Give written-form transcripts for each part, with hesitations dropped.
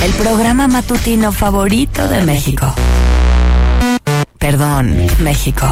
el programa matutino favorito de México. Perdón, México.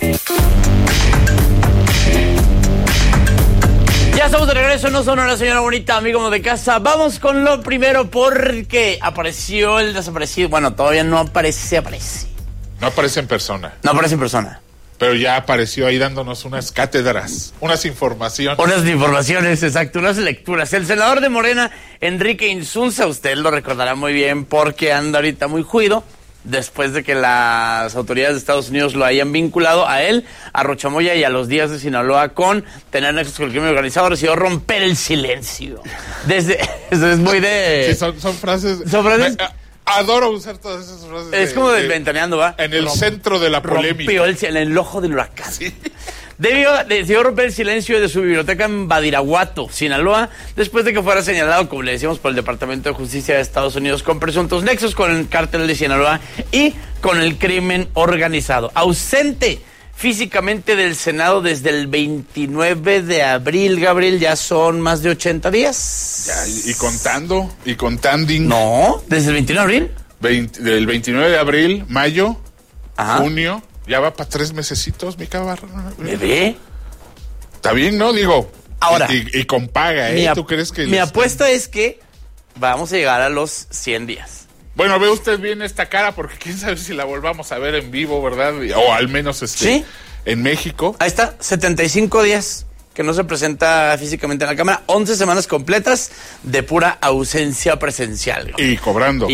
Ya estamos de regreso, no son una señora bonita, amigos de casa. Vamos con lo primero porque apareció el desaparecido. Bueno, todavía no aparece. No aparece en persona. No aparece en persona. Pero ya apareció ahí dándonos unas cátedras, unas informaciones. Unas informaciones, exacto, unas lecturas. El senador de Morena, Enrique Insunza, usted lo recordará muy bien porque anda ahorita muy juido, después de que las autoridades de Estados Unidos lo hayan vinculado a él, a Rochamoya y a los Díaz de Sinaloa con tener nexos con el crimen organizado, decidió romper el silencio. Eso es muy de... Sí, son frases... Adoro usar todas esas frases. Es como desventaneando, ¿va? En el centro de la polémica. Rompió en el ojo del huracán. Sí. Decidió romper el silencio de su biblioteca en Badiraguato, Sinaloa, después de que fuera señalado, como le decíamos, por el Departamento de Justicia de Estados Unidos con presuntos nexos con el cártel de Sinaloa y con el crimen organizado. Ausente físicamente del Senado desde el 29 de abril, Gabriel, ya son más de 80 días. Ya, y contando, y contanding. No, desde el 29 de abril. Del 29 de abril, mayo, Ajá. junio, ya va para 3 mesecitos, mi cabrón. Bebé. Está bien, ¿no? Digo, ahora. Y con paga, ¿eh? ¿Tú crees que...? Mi apuesta es que vamos a llegar a los 100 días. Bueno, ve usted bien esta cara porque quién sabe si la volvamos a ver en vivo, ¿verdad? O al menos ¿Sí? En México. Ahí está, 75 días que no se presenta físicamente en la Cámara, 11 semanas completas de pura ausencia presencial. Y cobrando.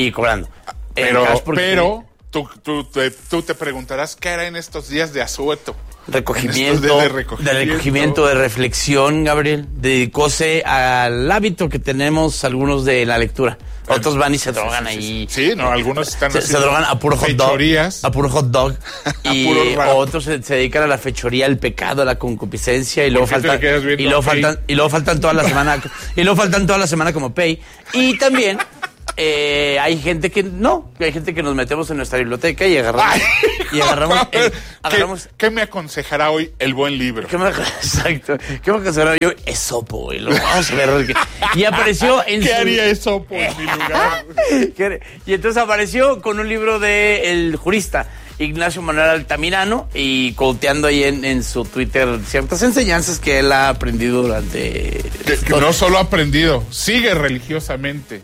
Pero tú te preguntarás qué hará en estos días de asueto. Recogimiento, de reflexión, Gabriel. Dedicóse al hábito que tenemos algunos de la lectura. Otros van y se drogan ahí. Sí, no, algunos están se drogan a puro hot dog. A puro hot dog. Y otros se dedican a la fechoría, al pecado, a la concupiscencia y luego faltan toda la semana y luego faltan toda la semana como pay. Y también hay gente que nos metemos en nuestra biblioteca y agarramos. ¿Qué me aconsejará hoy el buen libro? Exacto. ¿Qué me aconsejará hoy? Esopo, güey. Lo vamos a ver. Y apareció en ¿Qué haría Esopo en mi lugar? Y entonces apareció con un libro de el jurista Ignacio Manuel Altamirano y quoteando ahí en su Twitter ciertas enseñanzas que él ha aprendido durante... Que no solo ha aprendido, sigue religiosamente.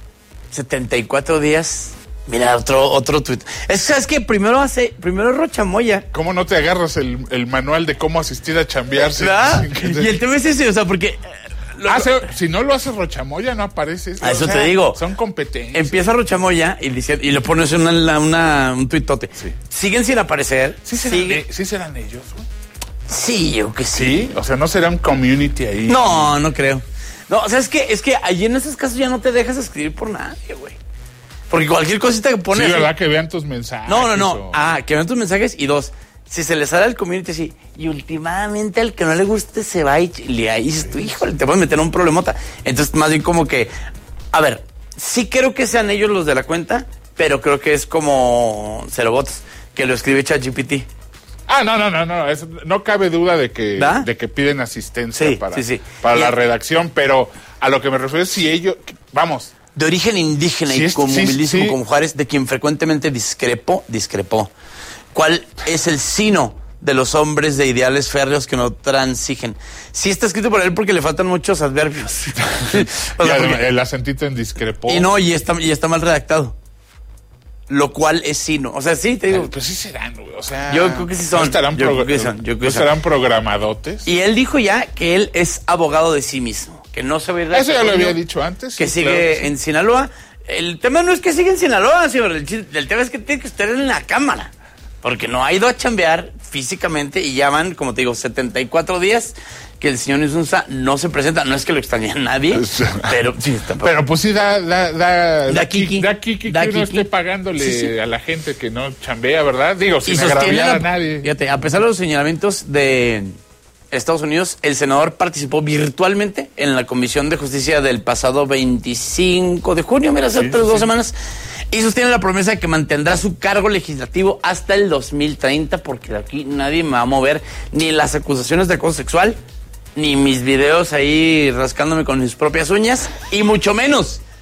74 días. Mira, otro tuit. Es que primero Rochamoya. ¿Cómo no te agarras el manual de cómo asistir a chambearse? Y el tema es ese, o sea, porque... si no lo hace Rochamoya, no aparece. A eso te digo. Son competencias. Empieza Rochamoya y le pones un tuitote. Sí. Siguen sin aparecer. ¿Sí serán ellos, güey? Sí, yo que sí. ¿Sí? O sea, ¿no será un community ahí? No creo. No, o sea, es que allí en esos casos ya no te dejas escribir por nadie, güey. Porque cualquier cosita que pones... Sí, ¿verdad? Que vean tus mensajes. No. Que vean tus mensajes. Y 2, si se les sale al community así, y últimamente al que no le guste se va y ahí dices tú, híjole, te puedes meter en un problemota. Entonces, más bien como que... A ver, sí creo que sean ellos los de la cuenta, pero creo que es como Cerobots, que lo escribe ChatGPT. No. No cabe duda de que piden asistencia para la redacción, pero a lo que me refiero es si ellos, vamos. De origen indígena y con movilismo como Juárez, de quien frecuentemente discrepó. ¿Cuál es el sino de los hombres de ideales férreos que no transigen? Sí está escrito por él porque le faltan muchos adverbios. El acentito en discrepó. Y está mal redactado. Lo cual es sino. O sea, sí, te digo. Pues sí serán, güey. O sea, yo creo que sí son. ¿Estarán programadotes? Y él dijo ya que él es abogado de sí mismo. Que no se va a ir. Eso ya lo había dicho antes. Que sigue en Sinaloa. El tema no es que siga en Sinaloa, señor. El tema es que tiene que estar en la Cámara. Porque no ha ido a chambear físicamente y ya van, como te digo, 74 días que el señor Insunza no se presenta. No es que lo extrañe a nadie, pero sí está. Pero pues sí da kiki que uno esté pagándole a la gente que no chambea, ¿verdad? Digo, sin agraviar a nadie. Fíjate, a pesar de los señalamientos de Estados Unidos, el senador participó virtualmente en la Comisión de Justicia del pasado 25 de junio, mira, hace 2 semanas, y sostiene la promesa de que mantendrá su cargo legislativo hasta el 2030, porque de aquí nadie me va a mover ni las acusaciones de acoso sexual, ni mis videos ahí rascándome con mis propias uñas, y mucho menos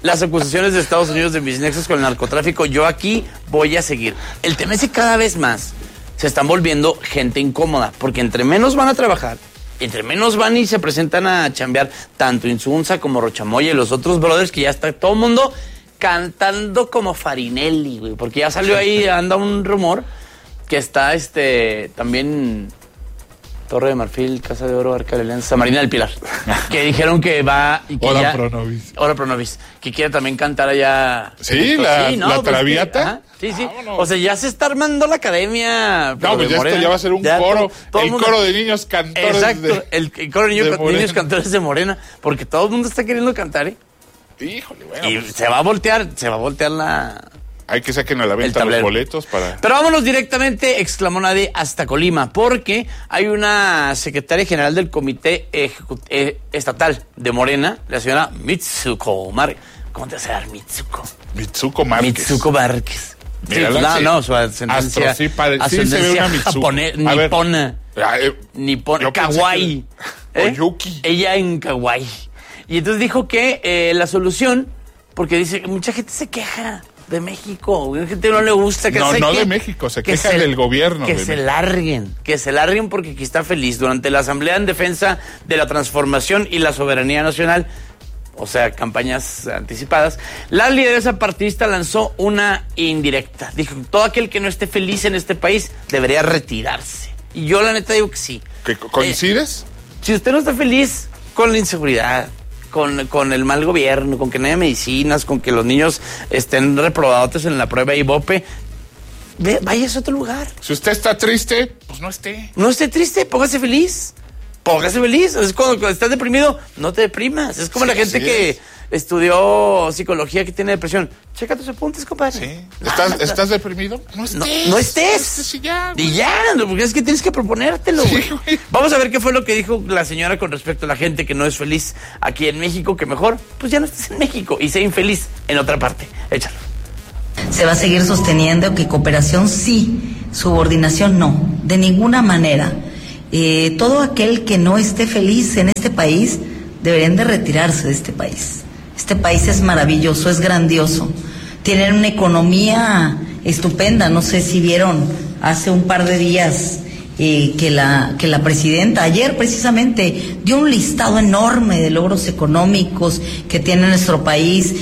las acusaciones de Estados Unidos de mis nexos con el narcotráfico, yo aquí voy a seguir. El tema es que cada vez más se están volviendo gente incómoda, porque entre menos van a trabajar, entre menos van y se presentan a chambear, tanto Insunza como Rochamoya y los otros brothers, que ya está todo el mundo cantando como Farinelli, güey, porque ya salió ahí, anda un rumor que está también Torre de Marfil, Casa de Oro, Arca de Alianza, Marina del Pilar, que dijeron que va y que Hora Pronovis, que quiere también cantar allá. Sí, la Traviata. Sí. O sea, ya se está armando la academia. No, pues esto ya va a ser un coro, el coro de niños cantores. Exacto, el coro de niños cantores de Morena, porque todo el mundo está queriendo cantar, ¿eh? Híjole, bueno. Y pues se va a voltear la... Hay que saquen a la venta los boletos para... Pero vámonos directamente, exclamó Nadie, hasta Colima, porque hay una secretaria general del Comité Estatal de Morena, la señora Mitsuko Márquez. ¿Cómo te vas a dar, Mitsuko? Mitsuko Márquez. Mírala, no, su ascendencia... Sí, se ve una Mitsuko. Nipona, kawaii. Oyuki. Ella en kawaii. Y entonces dijo que la solución, porque dice que mucha gente se queja de México, mucha gente no le gusta que no de México, se queja del gobierno. Que se larguen porque aquí está feliz. Durante la Asamblea en Defensa de la Transformación y la Soberanía Nacional, o sea, campañas anticipadas, la lideresa partidista lanzó una indirecta. Dijo, todo aquel que no esté feliz en este país debería retirarse. Y yo la neta digo que sí. ¿Coincides? Si usted no está feliz con la inseguridad, con el mal gobierno, con que no haya medicinas, con que los niños estén reprobados en la prueba IVOPE, váyase a otro lugar. Si usted está triste, pues no esté. No esté triste, póngase feliz. Es cuando estás deprimido, no te deprimas. Es como la gente que estudió psicología que tiene depresión. Checa tus apuntes, compadre. Sí. ¿Estás deprimido? No estés. No estés. Y ya, porque es que tienes que proponértelo, güey. Vamos a ver qué fue lo que dijo la señora con respecto a la gente que no es feliz aquí en México, que mejor, pues ya no estés en México y sea infeliz en otra parte. Échalo. Se va a seguir sosteniendo que cooperación sí, subordinación no, de ninguna manera. Todo aquel que no esté feliz en este país deberían de retirarse de este país. Este país es maravilloso, es grandioso. Tienen una economía estupenda. No sé si vieron hace un par de días que la presidenta, ayer precisamente, dio un listado enorme de logros económicos que tiene nuestro país.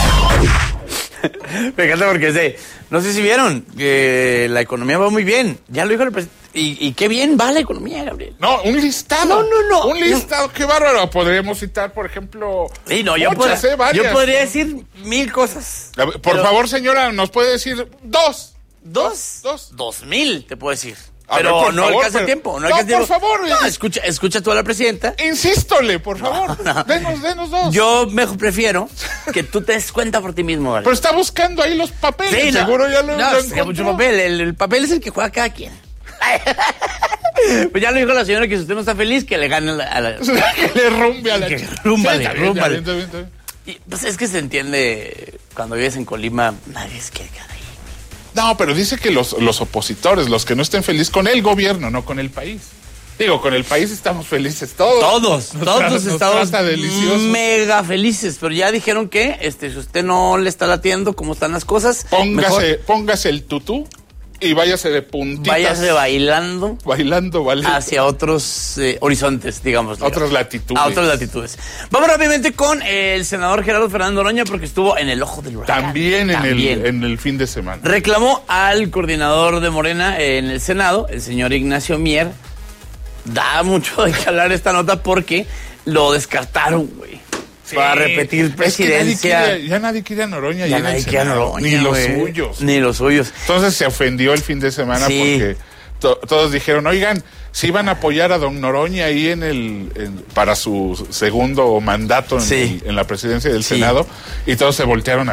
Me encanta porque no sé si vieron que la economía va muy bien. Ya lo dijo el presidente. Y qué bien va la economía, Gabriel. No, un listado. No. Un listado, qué bárbaro. Podríamos citar, por ejemplo, varias. Yo podría decir 1000 cosas. Por favor, señora, ¿nos puede decir dos? ¿Dos? 2000, te puedo decir. Pero no alcanza el tiempo. No, por favor. No, escucha tú a la presidenta. Insístole, por favor. No. Denos dos. Yo mejor prefiero que tú te des cuenta por ti mismo, ¿vale? Pero está buscando ahí los papeles. Sí, seguro ya lo encontró. Mucho papel. El papel es el que juega cada quien. Pues ya lo dijo la señora que si usted no está feliz, que le gane a la... que le rumbe a la... Rúmbale. Bien. Y, pues es que se entiende, cuando vives en Colima, nadie se quiere quedar ahí. No, pero dice que los opositores, los que no estén felices con el gobierno, no con el país. Digo, con el país estamos felices todos. Todos estamos delicioso. Mega felices, pero ya dijeron que si usted no le está latiendo cómo están las cosas, póngase el tutú y váyase de puntitas. Váyase bailando. Ballet. Hacia otros horizontes, digamos. Otras latitudes. A otras latitudes. Vamos rápidamente con el senador Gerardo Fernando Noroña, porque estuvo en el ojo del huracán. También. En el fin de semana. Reclamó al coordinador de Morena en el Senado, el señor Ignacio Mier. Da mucho de que hablar esta nota porque lo descartaron, güey. Sí, para repetir presidencia. Ya nadie quiere a Noroña. Ya nadie quiere a Noroña. Ni los suyos. Entonces se ofendió el fin de semana porque todos dijeron, oigan, si iban a apoyar a don Noroña ahí para su segundo mandato en la presidencia del Senado, y todos se voltearon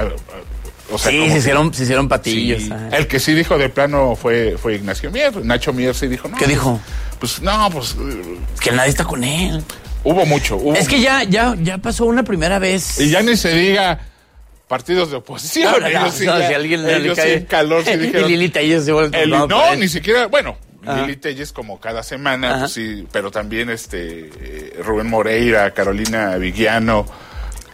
se hicieron patillos. Sí. El que sí dijo de plano fue Ignacio Mier. Nacho Mier sí dijo, no. ¿Qué dijo? Pues que nadie está con él. Hubo mucho. Es que ya pasó una primera vez. Y ya ni se diga partidos de oposición. Si alguien le cae en calor se dijeron. Y Lili Telles se vuelve. Ni siquiera, Lili Telles como cada semana, pues sí, pero también Rubén Moreira, Carolina Vigiano,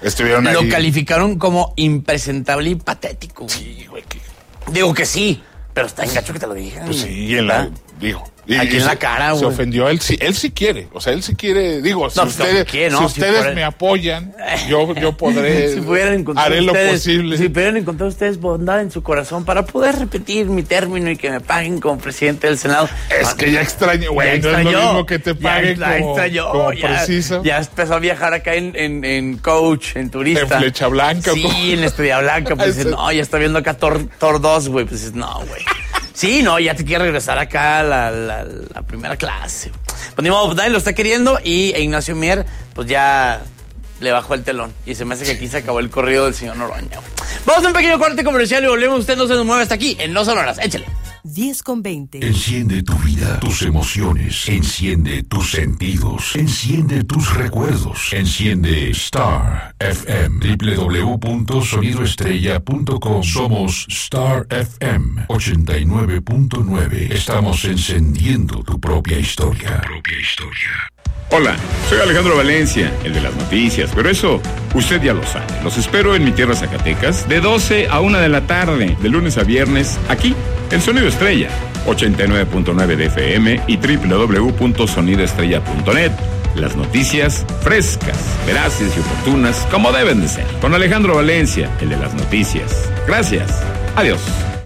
estuvieron ahí. Lo calificaron como impresentable y patético. Sí, güey. Digo que sí, pero está engacho que te lo digan. Pues sí, digo. Aquí en la cara, güey. Se ofendió él sí quiere. O sea, él sí quiere. Digo, si ustedes me apoyan, yo podré. Haré lo posible. Si pudieran encontrar ustedes bondad en su corazón para poder repetir mi término y que me paguen como presidente del Senado. Es que ya extraño, güey. No es lo mismo que te paguen como preciso. Ya empezó a viajar acá en coach, en turista. En Flecha Blanca. Sí, en Estrella Blanca. Pues dices, no, ya está viendo acá Thor 2, güey. Pues dices, no, güey. Sí, no, ya te quiere regresar acá a la primera clase. Pues ni modo, nadie lo está queriendo y Ignacio Mier, pues ya le bajó el telón. Y se me hace que aquí se acabó el corrido del señor Noroña. Vamos a un pequeño corte comercial y volvemos. Usted no se nos mueve hasta aquí en No Sonoras. Échale. 10:20. Enciende tu vida, tus emociones, enciende tus sentidos, enciende tus recuerdos, enciende Star FM, www.sonidoestrella.com. Somos Star FM 89.9. Estamos encendiendo tu propia historia. Hola, soy Alejandro Valencia, el de las noticias, pero eso usted ya lo sabe. Los espero en mi tierra Zacatecas de 12 a 1 de la tarde, de lunes a viernes, aquí, en Sonido Estrella, 89.9 de FM y www.sonidoestrella.net. Las noticias frescas, veraces y oportunas, como deben de ser. Con Alejandro Valencia, el de las noticias. Gracias. Adiós.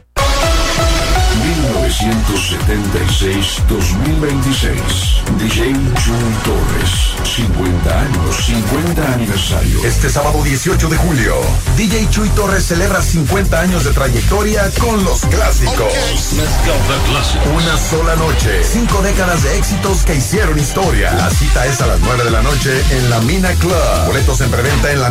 1976-2026. DJ Chuy Torres. 50 años, 50 aniversario. Este sábado 18 de julio, DJ Chuy Torres celebra 50 años de trayectoria con los clásicos. Una sola noche, 5 décadas de éxitos que hicieron historia. La cita es a las 9 de la noche en la Mina Club. Boletos en preventa en la